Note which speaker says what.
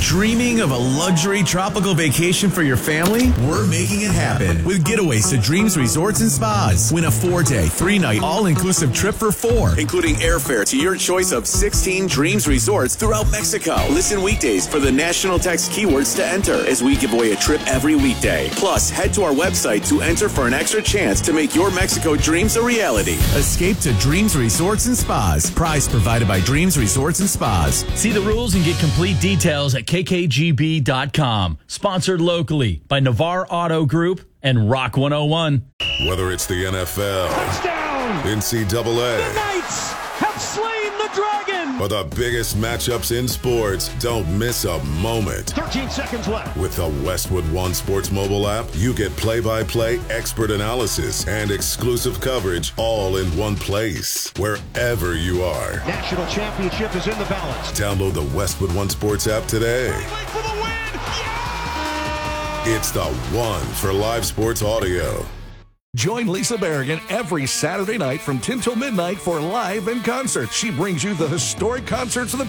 Speaker 1: Dreaming of a luxury tropical vacation for your family? We're making it happen with Getaways to Dreams Resorts and Spas. Win a 4-day, 3-night, all-inclusive trip for 4, including airfare to your choice of 16 Dreams Resorts throughout Mexico. Listen weekdays for the national text keywords to enter as we give away a trip every weekday. Plus, head to our website to enter for an extra chance to make your Mexico dreams a reality. Escape to Dreams Resorts and Spas. Prize provided by Dreams Resorts and Spas.
Speaker 2: See the rules and get complete details at kkgb.com. Sponsored locally by Navarre Auto Group and Rock 101.
Speaker 3: Whether it's the NFL,
Speaker 4: touchdown,
Speaker 3: NCAA,
Speaker 4: the Knights have slain the dragon,
Speaker 3: or the biggest matchups in sports, don't miss a moment.
Speaker 4: 13 seconds left.
Speaker 3: With the Westwood One Sports mobile app, you get play-by-play expert analysis and exclusive coverage all in one place, wherever you are.
Speaker 4: National championship is in the balance.
Speaker 3: Download the Westwood One Sports app today.
Speaker 4: For the win.
Speaker 3: It's the one for live sports audio.
Speaker 5: Join Lisa Berrigan every Saturday night from 10 till midnight for Live in Concert. She brings you the historic concerts of the